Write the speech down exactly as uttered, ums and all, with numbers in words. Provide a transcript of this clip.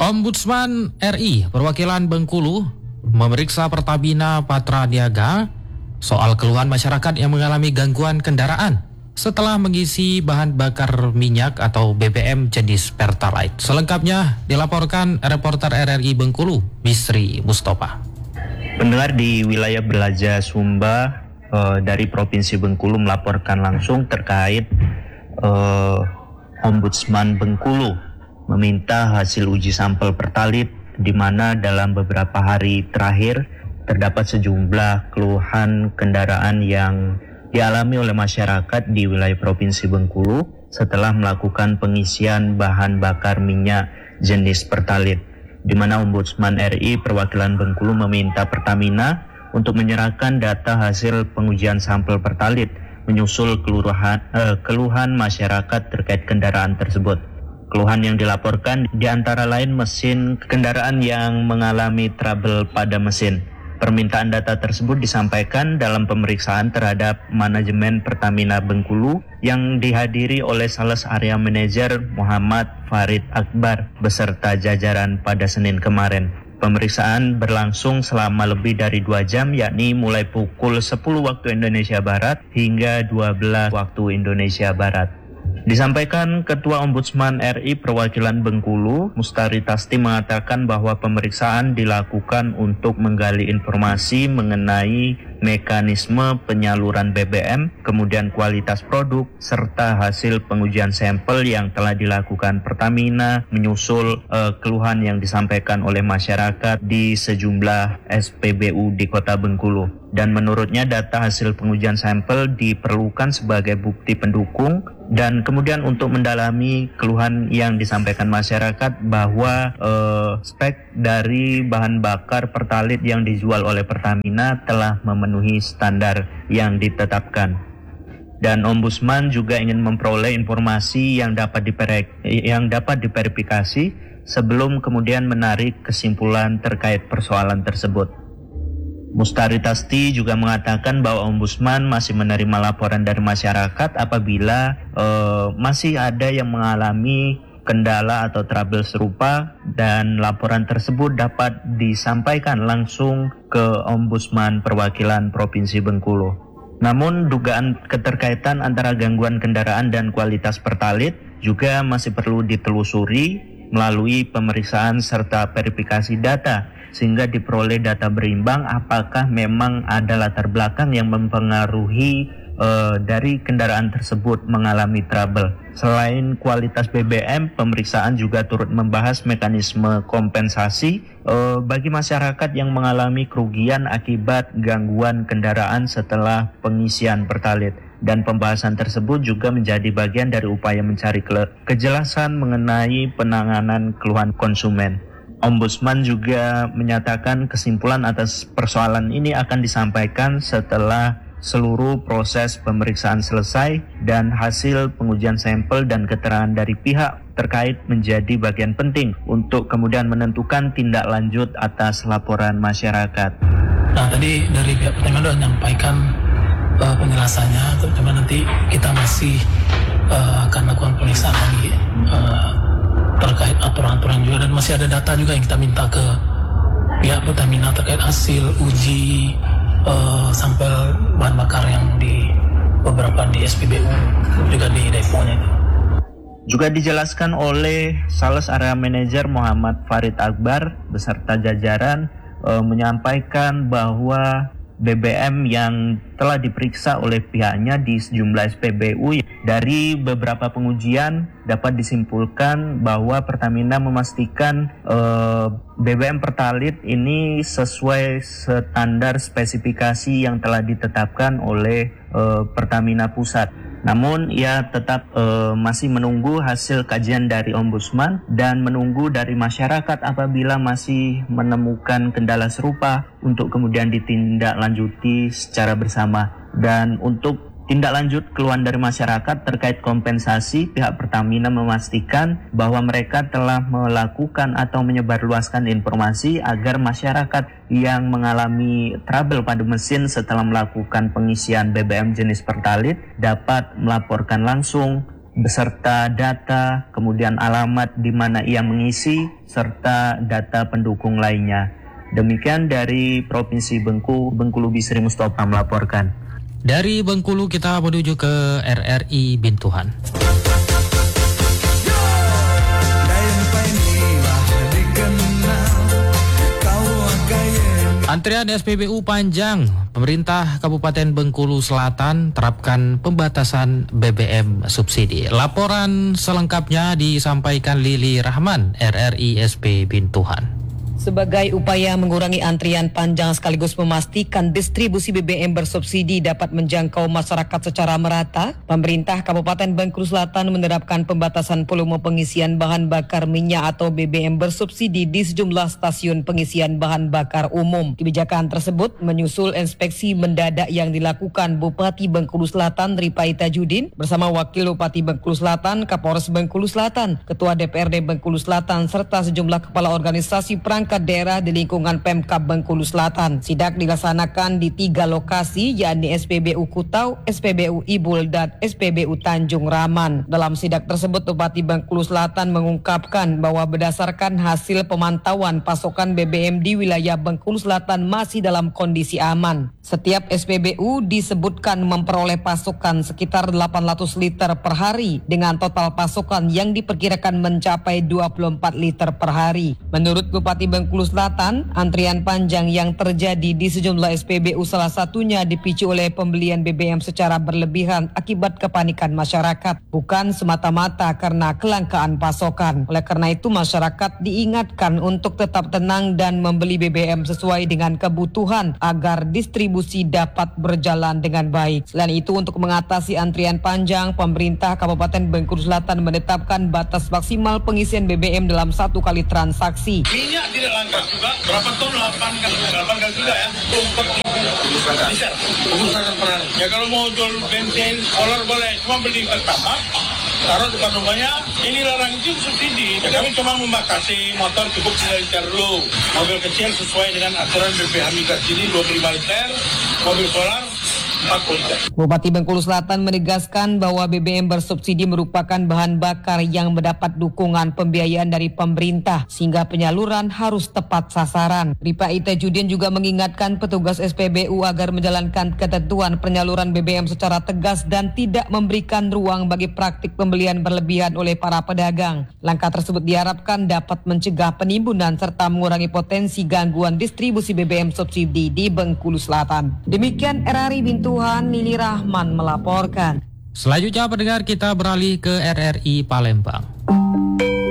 Ombudsman R I perwakilan Bengkulu memeriksa Pertamina Patra Niaga soal keluhan masyarakat yang mengalami gangguan kendaraan setelah mengisi bahan bakar minyak atau B B M jenis Pertalite. Selengkapnya dilaporkan reporter R R I Bengkulu, Bisri Mustafa. Pendengar di wilayah Belaja Sumba eh, dari Provinsi Bengkulu melaporkan langsung terkait eh, Ombudsman Bengkulu meminta hasil uji sampel Pertalite, di mana dalam beberapa hari terakhir terdapat sejumlah keluhan kendaraan yang dialami oleh masyarakat di wilayah Provinsi Bengkulu setelah melakukan pengisian bahan bakar minyak jenis Pertalite, di mana Ombudsman R I perwakilan Bengkulu meminta Pertamina untuk menyerahkan data hasil pengujian sampel Pertalite menyusul keluhan, eh, keluhan masyarakat terkait kendaraan tersebut. Keluhan yang dilaporkan di antara lain mesin kendaraan yang mengalami trouble pada mesin. Permintaan data tersebut disampaikan dalam pemeriksaan terhadap manajemen Pertamina Bengkulu yang dihadiri oleh Sales Area Manager Muhammad Farid Akbar beserta jajaran pada Senin kemarin. Pemeriksaan berlangsung selama lebih dari dua jam, yakni mulai pukul sepuluh waktu Indonesia Barat hingga dua belas waktu Indonesia Barat. Disampaikan Ketua Ombudsman R I perwakilan Bengkulu, Mustari Tasti, mengatakan bahwa pemeriksaan dilakukan untuk menggali informasi mengenai mekanisme penyaluran B B M, kemudian kualitas produk, serta hasil pengujian sampel yang telah dilakukan Pertamina menyusul uh, keluhan yang disampaikan oleh masyarakat di sejumlah S P B U di Kota Bengkulu. Dan menurutnya data hasil pengujian sampel diperlukan sebagai bukti pendukung dan kemudian untuk mendalami keluhan yang disampaikan masyarakat bahwa eh, spek dari bahan bakar Pertalite yang dijual oleh Pertamina telah memenuhi standar yang ditetapkan. Dan Ombudsman juga ingin memperoleh informasi yang dapat diper- yang dapat diverifikasi sebelum kemudian menarik kesimpulan terkait persoalan tersebut. Mustari Tasti juga mengatakan bahwa Ombudsman masih menerima laporan dari masyarakat apabila uh, masih ada yang mengalami kendala atau trouble serupa, dan laporan tersebut dapat disampaikan langsung ke Ombudsman perwakilan Provinsi Bengkulu. Namun dugaan keterkaitan antara gangguan kendaraan dan kualitas Pertalite juga masih perlu ditelusuri melalui pemeriksaan serta verifikasi data, sehingga diperoleh data berimbang apakah memang ada latar belakang yang mempengaruhi uh, dari kendaraan tersebut mengalami trouble. Selain kualitas B B M, pemeriksaan juga turut membahas mekanisme kompensasi uh, bagi masyarakat yang mengalami kerugian akibat gangguan kendaraan setelah pengisian Pertalite. Dan pembahasan tersebut juga menjadi bagian dari upaya mencari ke- kejelasan mengenai penanganan keluhan konsumen. Ombudsman juga menyatakan kesimpulan atas persoalan ini akan disampaikan setelah seluruh proses pemeriksaan selesai dan hasil pengujian sampel dan keterangan dari pihak terkait menjadi bagian penting untuk kemudian menentukan tindak lanjut atas laporan masyarakat. Nah, tadi dari pihak Pertamina sudah menyampaikan uh, penjelasannya, cuma nanti kita masih uh, akan lakukan pemeriksaan lagi uh, terkait aturan-aturan juga, dan masih ada data juga yang kita minta ke pihak Pertamina terkait hasil uji uh, sampel bahan bakar yang di beberapa di S P B U juga di deponya. Juga dijelaskan oleh Sales Area Manager Muhammad Farid Akbar beserta jajaran uh, menyampaikan bahwa B B M yang telah diperiksa oleh pihaknya di sejumlah S P B U dari beberapa pengujian dapat disimpulkan bahwa Pertamina memastikan uh, B B M Pertalite ini sesuai standar spesifikasi yang telah ditetapkan oleh uh, Pertamina Pusat. Namun ia tetap uh, masih menunggu hasil kajian dari Ombudsman dan menunggu dari masyarakat apabila masih menemukan kendala serupa untuk kemudian ditindaklanjuti secara bersama. Dan untuk tindak lanjut keluhan dari masyarakat terkait kompensasi, pihak Pertamina memastikan bahwa mereka telah melakukan atau menyebarluaskan informasi agar masyarakat yang mengalami trouble pada mesin setelah melakukan pengisian B B M jenis Pertalite dapat melaporkan langsung beserta data, kemudian alamat di mana ia mengisi, serta data pendukung lainnya. Demikian dari Provinsi Bengkulu, Bengkulu Bisri Mustafa melaporkan. Dari Bengkulu kita menuju ke R R I Bintuhan. Antrian S P B U panjang. Pemerintah Kabupaten Bengkulu Selatan terapkan pembatasan B B M subsidi. Laporan selengkapnya disampaikan Lili Rahman, R R I S P Bintuhan. Sebagai upaya mengurangi antrian panjang sekaligus memastikan distribusi B B M bersubsidi dapat menjangkau masyarakat secara merata, pemerintah Kabupaten Bengkulu Selatan menerapkan pembatasan volume pengisian bahan bakar minyak atau B B M bersubsidi di sejumlah stasiun pengisian bahan bakar umum. Kebijakan tersebut menyusul inspeksi mendadak yang dilakukan Bupati Bengkulu Selatan Ripai Tajudin bersama Wakil Bupati Bengkulu Selatan, Kapolres Bengkulu Selatan, Ketua D P R D Bengkulu Selatan serta sejumlah kepala organisasi perangkat daerah di lingkungan Pemkab Bengkulu Selatan. Sidak dilaksanakan di tiga lokasi, yakni S P B U Kutau, S P B U Ibul, dan S P B U Tanjung Raman. Dalam sidak tersebut, Bupati Bengkulu Selatan mengungkapkan bahwa berdasarkan hasil pemantauan pasokan B B M di wilayah Bengkulu Selatan masih dalam kondisi aman. Setiap S P B U disebutkan memperoleh pasokan sekitar delapan ratus liter per hari dengan total pasokan yang diperkirakan mencapai dua puluh empat liter per hari. Menurut Bupati Bengkulu Selatan, antrian panjang yang terjadi di sejumlah S P B U salah satunya dipicu oleh pembelian B B M secara berlebihan akibat kepanikan masyarakat, bukan semata-mata karena kelangkaan pasokan. Oleh karena itu, masyarakat diingatkan untuk tetap tenang dan membeli B B M sesuai dengan kebutuhan agar distribusi dapat berjalan dengan baik. Selain itu, untuk mengatasi antrian panjang, pemerintah Kabupaten Bengkulu Selatan menetapkan batas maksimal pengisian B B M dalam satu kali transaksi. Minyak tidak langka juga, berapa ton? delapan kali delapan kali juga ya, empat liter per hari. Ya kalau mau jual bensin, solar boleh, cuma beli pertama taruh depan rumahnya. Ini larang itu subsidi. Ya, kami cuma membatasi motor cukup tiga liter dulu, mobil kecil sesuai dengan aturan B P H migas ini dua puluh lima liter, mobil solar empat puluh liter. Bupati Bengkulu Selatan menegaskan bahwa B B M bersubsidi merupakan bahan bakar yang mendapat dukungan pembiayaan dari pemerintah sehingga penyaluran harus tepat sasaran. Ripai Tajudin juga mengingatkan petugas S P B U agar menjalankan ketentuan penyaluran B B M secara tegas dan tidak memberikan ruang bagi praktik pembelian berlebihan oleh para pedagang. Langkah tersebut diharapkan dapat mencegah penimbunan serta mengurangi potensi gangguan distribusi B B M subsidi di Bengkulu Selatan. Demikian R R I Bintuhan, Lili Rahman melaporkan. Selanjutnya pendengar, kita beralih ke R R I Palembang.